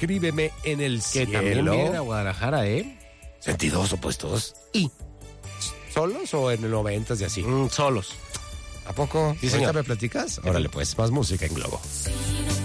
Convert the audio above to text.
Escríbeme en el Que cielo. también viene a Guadalajara, ¿eh? Sentidos opuestos. ¿Y solos o en el 90s y así? Solos. ¿A poco? Sí, ¿Ahorita señor. me platicas? Órale pues, más música en Globo. Sí.